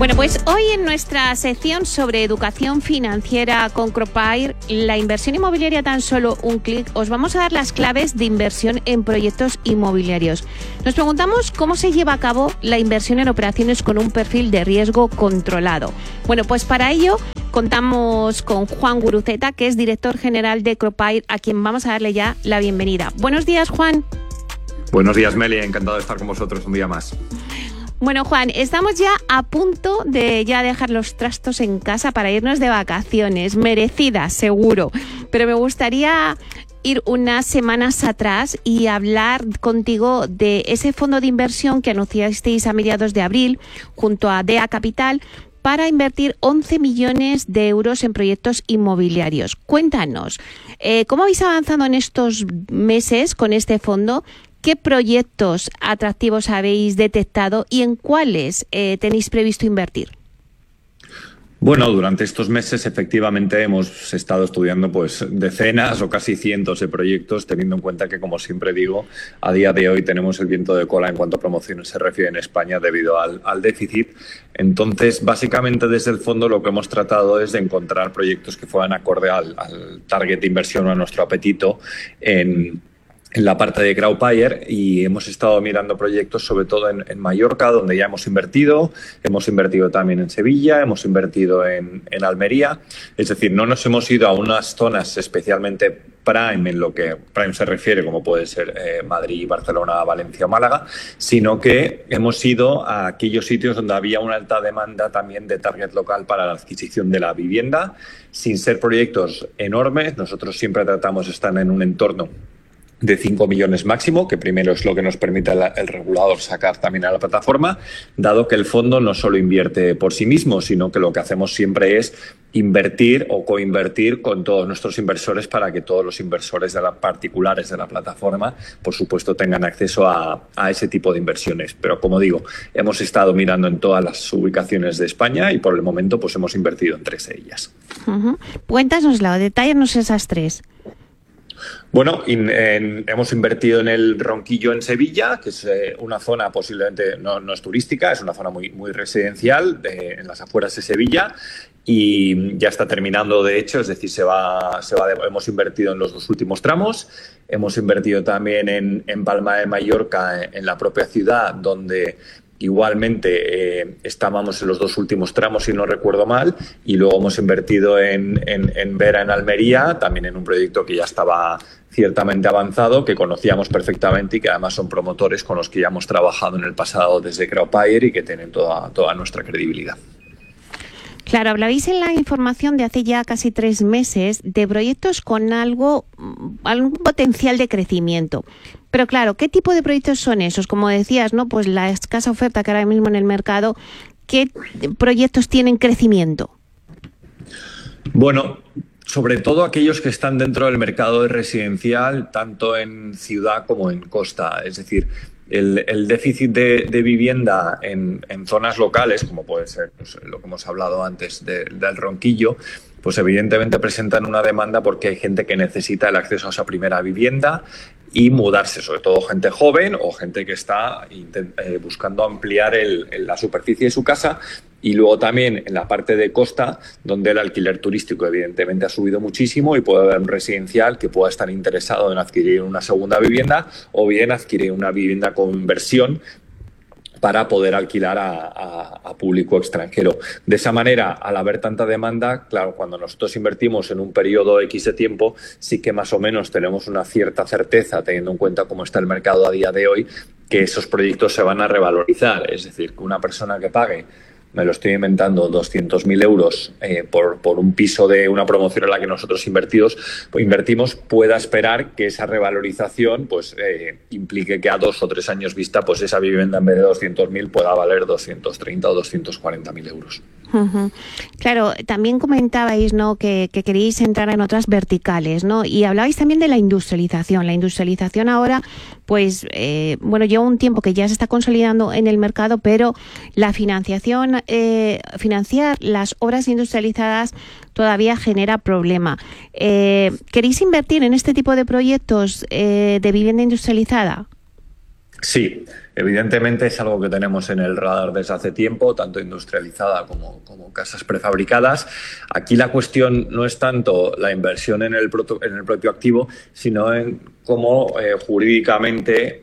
Bueno, pues hoy en nuestra sección sobre educación financiera con Cropair, la inversión inmobiliaria tan solo un clic, os vamos a dar las claves de inversión en proyectos inmobiliarios. Nos preguntamos cómo se lleva a cabo la inversión en operaciones con un perfil de riesgo controlado. Bueno, pues para ello contamos con Juan Guruceta, que es director general de Cropair, a quien vamos a darle ya la bienvenida. Buenos días, Juan. Buenos días, Meli. Encantado de estar con vosotros un día más. Bueno, Juan, estamos ya a punto de dejar los trastos en casa para irnos de vacaciones, merecidas, seguro. Pero me gustaría ir unas semanas atrás y hablar contigo de ese fondo de inversión que anunciasteis a mediados de abril junto a DEA Capital para invertir 11 millones de euros en proyectos inmobiliarios. Cuéntanos, ¿cómo habéis avanzado en estos meses con este fondo? ¿Qué proyectos atractivos habéis detectado y en cuáles tenéis previsto invertir? Bueno, durante estos meses efectivamente hemos estado estudiando decenas o casi cientos de proyectos, teniendo en cuenta que, como siempre digo, a día de hoy tenemos el viento de cola en cuanto a promociones se refiere en España debido al déficit. Entonces, básicamente desde el fondo lo que hemos tratado es de encontrar proyectos que fueran acorde al target de inversión o a nuestro apetito en la parte de Cropair, y hemos estado mirando proyectos sobre todo en Mallorca, donde ya hemos invertido también en Sevilla, hemos invertido en Almería. Es decir, no nos hemos ido a unas zonas especialmente prime en lo que prime se refiere, como puede ser Madrid, Barcelona, Valencia o Málaga, sino que hemos ido a aquellos sitios donde había una alta demanda también de target local para la adquisición de la vivienda, sin ser proyectos enormes. Nosotros siempre tratamos de estar en un entorno de 5 millones máximo, que primero es lo que nos permite el regulador sacar también a la plataforma, dado que el fondo no solo invierte por sí mismo, sino que lo que hacemos siempre es invertir o coinvertir con todos nuestros inversores para que todos los inversores particulares de la plataforma, por supuesto, tengan acceso a ese tipo de inversiones. Pero, como digo, hemos estado mirando en todas las ubicaciones de España y por el momento hemos invertido en 3 de ellas. Cuéntanoslo, detállanos esas 3. Bueno, hemos invertido en el Ronquillo en Sevilla, que es una zona posiblemente no es turística, es una zona muy residencial en las afueras de Sevilla, y ya está terminando, de hecho, es decir, hemos invertido en los 2 últimos tramos. Hemos invertido también en Palma de Mallorca, en la propia ciudad, donde igualmente estábamos en los 2 últimos tramos, si no recuerdo mal, y luego hemos invertido en Vera, en Almería, también en un proyecto que ya estaba ciertamente avanzado, que conocíamos perfectamente y que además son promotores con los que ya hemos trabajado en el pasado desde Cropair y que tienen toda nuestra credibilidad. Claro, hablabais en la información de hace ya casi 3 meses de proyectos con algún potencial de crecimiento. Pero claro, ¿qué tipo de proyectos son esos? Como decías, ¿no? Pues la escasa oferta que ahora mismo en el mercado, ¿qué proyectos tienen crecimiento? Bueno, sobre todo aquellos que están dentro del mercado de residencial, tanto en ciudad como en costa. Es decir, el déficit de vivienda en zonas locales, como puede ser lo que hemos hablado antes del Ronquillo, pues evidentemente presentan una demanda porque hay gente que necesita el acceso a esa primera vivienda y mudarse, sobre todo gente joven o gente que está buscando ampliar la superficie de su casa. Y luego también en la parte de costa, donde el alquiler turístico evidentemente ha subido muchísimo y puede haber un residencial que pueda estar interesado en adquirir una segunda vivienda o bien adquirir una vivienda con inversión para poder alquilar a público extranjero. De esa manera, al haber tanta demanda, claro, cuando nosotros invertimos en un periodo X de tiempo, sí que más o menos tenemos una cierta certeza, teniendo en cuenta cómo está el mercado a día de hoy, que esos proyectos se van a revalorizar. Es decir, que una persona que pague, me lo estoy inventando, 200.000 euros por un piso de una promoción en la que nosotros invertimos, pueda esperar que esa revalorización implique que a 2 o 3 años vista esa vivienda en vez de 200.000 pueda valer 230 o 240.000 euros. Uh-huh. Claro, también comentabais, ¿no?, que queréis entrar en otras verticales, ¿no? Y hablabais también de la industrialización. La industrialización ahora, lleva un tiempo que ya se está consolidando en el mercado, pero la financiación, financiar las obras industrializadas todavía genera problema. ¿Queréis invertir en este tipo de proyectos de vivienda industrializada? Sí, evidentemente es algo que tenemos en el radar desde hace tiempo, tanto industrializada como casas prefabricadas. Aquí la cuestión no es tanto la inversión en el propio activo, sino en cómo jurídicamente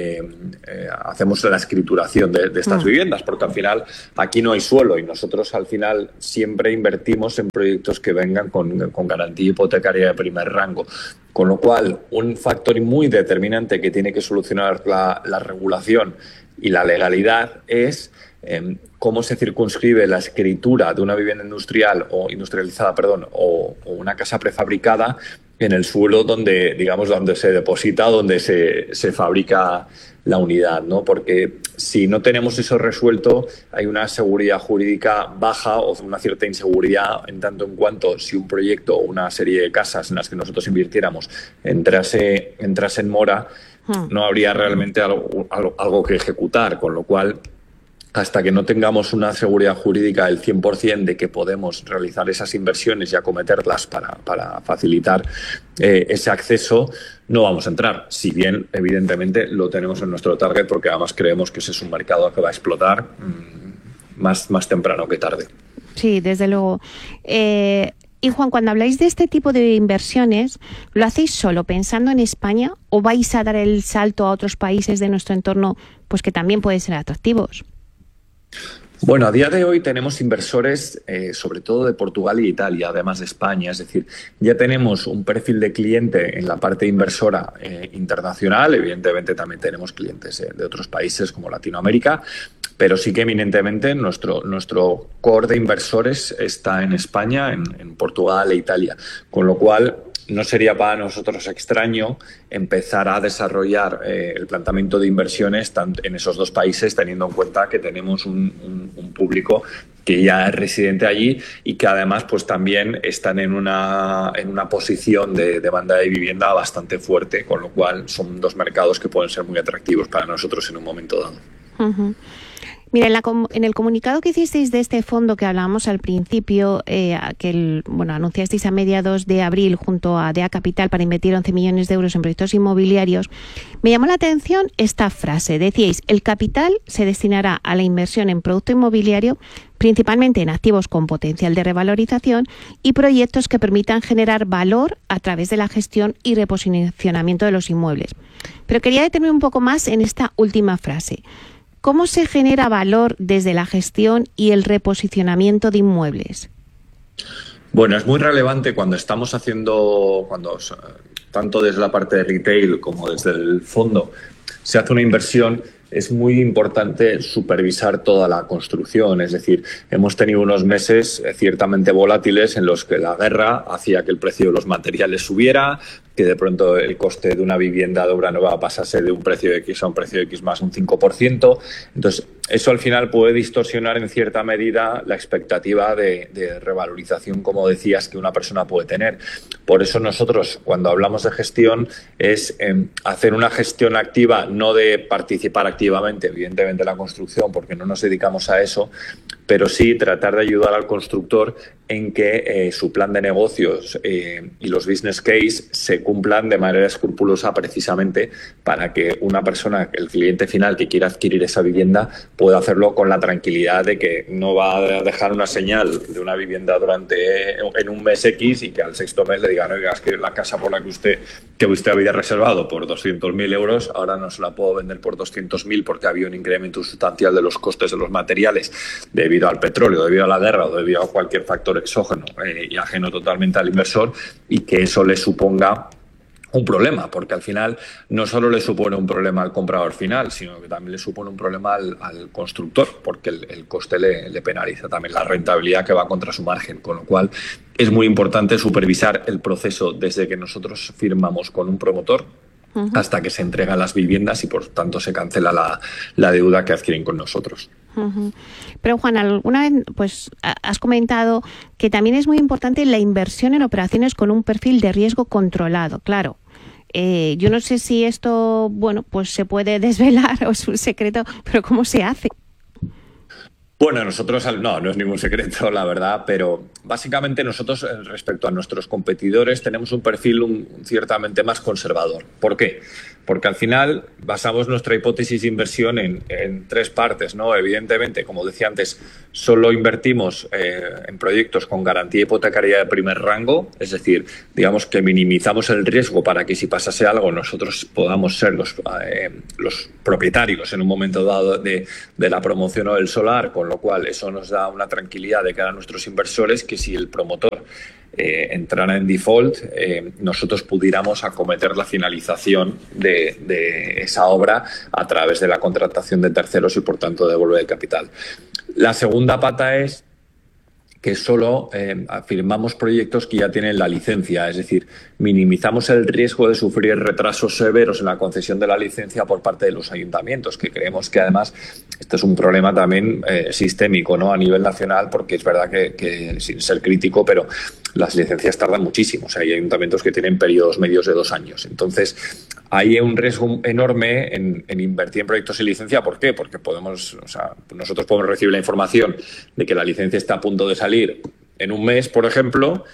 hacemos la escrituración de estas viviendas, porque al final aquí no hay suelo y nosotros al final siempre invertimos en proyectos que vengan con garantía hipotecaria de primer rango. Con lo cual, un factor muy determinante que tiene que solucionar la regulación y la legalidad es cómo se circunscribe la escritura de una vivienda industrial o industrializada, o una casa prefabricada en el suelo donde se deposita, donde se fabrica la unidad, ¿no? Porque si no tenemos eso resuelto, hay una seguridad jurídica baja o una cierta inseguridad en tanto en cuanto si un proyecto o una serie de casas en las que nosotros invirtiéramos entrase en mora, no habría realmente algo que ejecutar, con lo cual hasta que no tengamos una seguridad jurídica del 100% de que podemos realizar esas inversiones y acometerlas para facilitar ese acceso, no vamos a entrar. Si bien, evidentemente, lo tenemos en nuestro target porque además creemos que ese es un mercado que va a explotar más temprano que tarde. Sí, desde luego. Y Juan, cuando habláis de este tipo de inversiones, ¿lo hacéis solo pensando en España o vais a dar el salto a otros países de nuestro entorno pues que también pueden ser atractivos? Bueno, a día de hoy tenemos inversores sobre todo de Portugal y Italia, además de España. Es decir, ya tenemos un perfil de cliente en la parte inversora internacional. Evidentemente también tenemos clientes de otros países como Latinoamérica, pero sí que eminentemente nuestro core de inversores está en España, en Portugal e Italia. Con lo cual no sería para nosotros extraño empezar a desarrollar el planteamiento de inversiones en esos dos países, teniendo en cuenta que tenemos un público que ya es residente allí y que además pues también están en una posición de demanda de vivienda bastante fuerte, con lo cual son dos mercados que pueden ser muy atractivos para nosotros en un momento dado. Uh-huh. Mira, en el comunicado que hicisteis de este fondo que hablábamos al principio, anunciasteis a mediados de abril junto a DEA Capital para invertir 11 millones de euros en proyectos inmobiliarios, me llamó la atención esta frase. Decíais, el capital se destinará a la inversión en producto inmobiliario, principalmente en activos con potencial de revalorización y proyectos que permitan generar valor a través de la gestión y reposicionamiento de los inmuebles. Pero quería detenerme un poco más en esta última frase. ¿Cómo se genera valor desde la gestión y el reposicionamiento de inmuebles? Bueno, es muy relevante cuando estamos tanto desde la parte de retail como desde el fondo se hace una inversión. Es muy importante supervisar toda la construcción. Es decir, hemos tenido unos meses ciertamente volátiles en los que la guerra hacía que el precio de los materiales subiera, que de pronto el coste de una vivienda de obra nueva pasase de un precio X a un precio X más un 5%. Entonces, eso al final puede distorsionar en cierta medida la expectativa de revalorización, como decías, que una persona puede tener. Por eso nosotros, cuando hablamos de gestión, es hacer una gestión activa, no de participar activamente, evidentemente, en la construcción, porque no nos dedicamos a eso, pero sí tratar de ayudar al constructor en que su plan de negocios y los business case se cumplan de manera escrupulosa, precisamente para que una persona, el cliente final que quiera adquirir esa vivienda, pueda hacerlo con la tranquilidad de que no va a dejar una señal de una vivienda en un mes X y que al sexto mes le digan, oiga, es que la casa por la que usted había reservado por 200.000 euros, ahora no se la puedo vender por 200.000 porque había un incremento sustancial de los costes de los materiales debido al petróleo, debido a la guerra o debido a cualquier factor exógeno y ajeno totalmente al inversor, y que eso le suponga un problema, porque al final no solo le supone un problema al comprador final, sino que también le supone un problema al constructor, porque el coste le penaliza también la rentabilidad que va contra su margen, con lo cual es muy importante supervisar el proceso desde que nosotros firmamos con un promotor hasta que se entregan las viviendas y por tanto se cancela la deuda que adquieren con nosotros. Pero Juan, alguna vez pues has comentado que también es muy importante la inversión en operaciones con un perfil de riesgo controlado. Claro, yo no sé si esto, pues se puede desvelar o es un secreto, pero ¿cómo se hace? Bueno, nosotros, no es ningún secreto, la verdad, pero básicamente nosotros respecto a nuestros competidores tenemos un perfil ciertamente más conservador. ¿Por qué? Porque al final basamos nuestra hipótesis de inversión en tres partes, ¿no? Evidentemente, como decía antes, solo invertimos en proyectos con garantía hipotecaria de primer rango, es decir, digamos que minimizamos el riesgo para que si pasase algo nosotros podamos ser los propietarios en un momento dado de la promoción o del solar, con lo cual eso nos da una tranquilidad de cara a nuestros inversores que si el promotor entrara en default, nosotros pudiéramos acometer la finalización de esa obra a través de la contratación de terceros y, por tanto, devolver el capital. La segunda pata es que solo firmamos proyectos que ya tienen la licencia, es decir, minimizamos el riesgo de sufrir retrasos severos en la concesión de la licencia por parte de los ayuntamientos, que creemos que además este es un problema también sistémico, ¿no? A nivel nacional, porque es verdad que sin ser crítico, pero las licencias tardan muchísimo. O sea, hay ayuntamientos que tienen periodos medios de 2 años. Entonces, hay un riesgo enorme en invertir en proyectos sin licencia. ¿Por qué? Porque nosotros podemos recibir la información de que la licencia está a punto de salir en un mes, por ejemplo,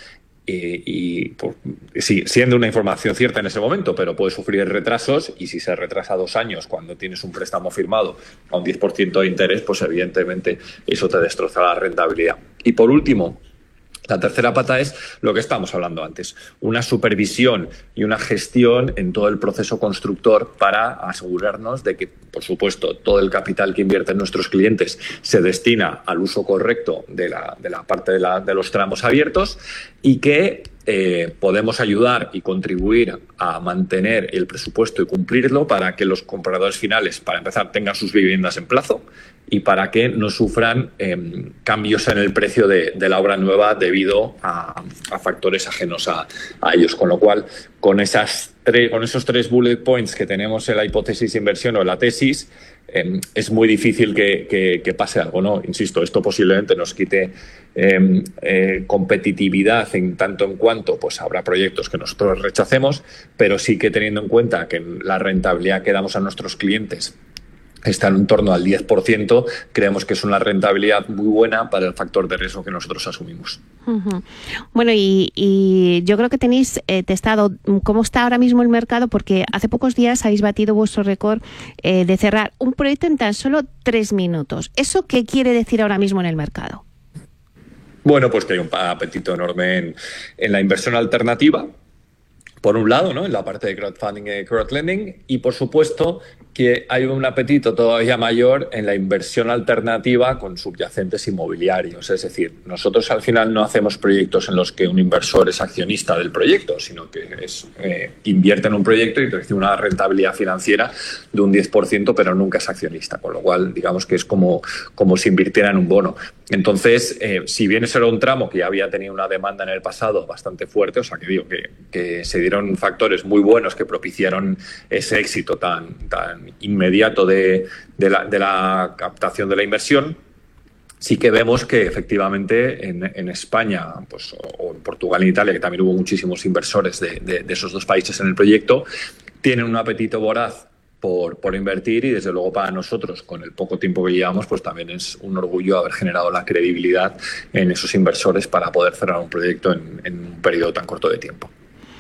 sí, siendo una información cierta en ese momento, pero puede sufrir retrasos, y si se retrasa 2 años cuando tienes un préstamo firmado a un 10% de interés, pues evidentemente eso te destroza la rentabilidad. Y por último, la tercera pata es lo que estábamos hablando antes, una supervisión y una gestión en todo el proceso constructor para asegurarnos de que, por supuesto, todo el capital que invierten nuestros clientes se destina al uso correcto de la parte de los tramos abiertos y que podemos ayudar y contribuir a mantener el presupuesto y cumplirlo para que los compradores finales, para empezar, tengan sus viviendas en plazo y para que no sufran cambios en el precio de la obra nueva debido a factores ajenos a ellos. Con lo cual, con esos 3 bullet points que tenemos en la hipótesis de inversión o en la tesis, es muy difícil que pase algo, ¿no? Insisto, esto posiblemente nos quite competitividad en tanto en cuanto pues habrá proyectos que nosotros rechacemos, pero sí que teniendo en cuenta que la rentabilidad que damos a nuestros clientes está en torno al 10%, creemos que es una rentabilidad muy buena para el factor de riesgo que nosotros asumimos. Uh-huh. Bueno, y yo creo que tenéis testado cómo está ahora mismo el mercado, porque hace pocos días habéis batido vuestro récord de cerrar un proyecto en tan solo 3 minutos. ¿Eso qué quiere decir ahora mismo en el mercado? Bueno, pues que hay un apetito enorme en la inversión alternativa, por un lado, ¿no?, en la parte de crowdfunding y crowdlending, y por supuesto que hay un apetito todavía mayor en la inversión alternativa con subyacentes inmobiliarios. Es decir, nosotros al final no hacemos proyectos en los que un inversor es accionista del proyecto, sino que invierte en un proyecto y recibe una rentabilidad financiera de un 10%, pero nunca es accionista, con lo cual digamos que es como si invirtiera en un bono. Entonces, si bien ese era un tramo que ya había tenido una demanda en el pasado bastante fuerte, o sea que digo que se dieron factores muy buenos que propiciaron ese éxito tan inmediato de la captación de la inversión, sí que vemos que efectivamente en España, pues, o en Portugal y en Italia, que también hubo muchísimos inversores de esos 2 países en el proyecto, tienen un apetito voraz por invertir, y desde luego para nosotros, con el poco tiempo que llevamos, pues también es un orgullo haber generado la credibilidad en esos inversores para poder cerrar un proyecto en un periodo tan corto de tiempo.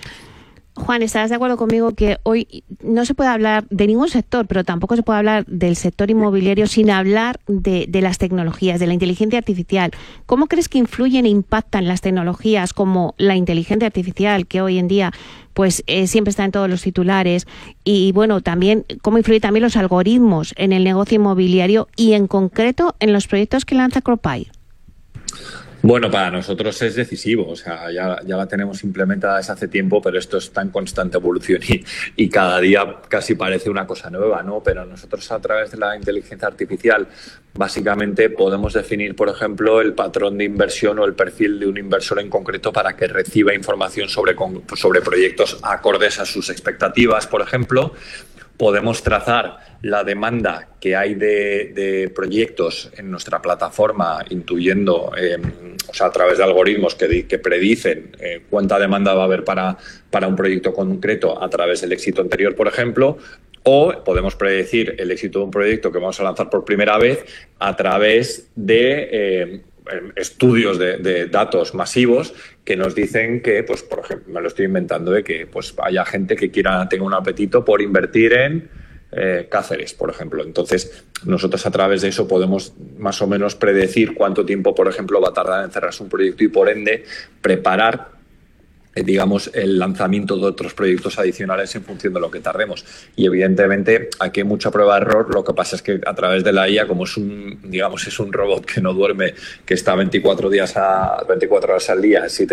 Juan, ¿estarás de acuerdo conmigo que hoy no se puede hablar de ningún sector, pero tampoco se puede hablar del sector inmobiliario sin hablar de las tecnologías, de la inteligencia artificial? ¿Cómo crees que influyen e impactan las tecnologías como la inteligencia artificial, que hoy en día pues siempre está en todos los titulares? Y bueno, también cómo influyen también los algoritmos en el negocio inmobiliario y en concreto en los proyectos que lanza Cropile. Bueno, para nosotros es decisivo, o sea, ya la tenemos implementada desde hace tiempo, pero esto está en constante evolución y cada día casi parece una cosa nueva, ¿no? Pero nosotros, a través de la inteligencia artificial, básicamente podemos definir, por ejemplo, el patrón de inversión o el perfil de un inversor en concreto para que reciba información sobre proyectos acordes a sus expectativas, por ejemplo. Podemos trazar la demanda que hay de proyectos en nuestra plataforma, intuyendo, a través de algoritmos que predicen cuánta demanda va a haber para un proyecto concreto a través del éxito anterior, por ejemplo. o podemos predecir el éxito de un proyecto que vamos a lanzar por primera vez a través de estudios de datos masivos que nos dicen que, pues, por ejemplo, me lo estoy inventando, que pues haya gente que tenga un apetito por invertir en Cáceres, por ejemplo. Entonces, nosotros a través de eso podemos más o menos predecir cuánto tiempo, por ejemplo, va a tardar en cerrarse un proyecto y, por ende, preparar digamos, el lanzamiento de otros proyectos adicionales en función de lo que tardemos. Y evidentemente aquí hay mucha prueba de error. Lo que pasa es que a través de la IA, como es un robot que no duerme, que está 24 horas al día, 7